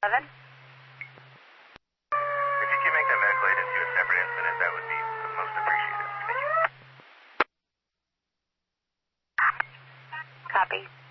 If you can make that medical aid into a separate incident, that would be most appreciated. Thank you. Copy.